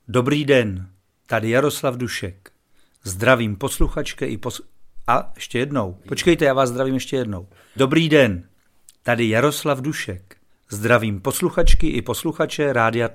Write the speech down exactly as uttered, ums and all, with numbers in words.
Dobrý den, tady Jaroslav Dušek. Zdravím posluchačky i pos... A ještě jednou. Počkejte, já vás zdravím ještě jednou. Dobrý den, tady Jaroslav Dušek. Zdravím posluchačky i posluchače Rádia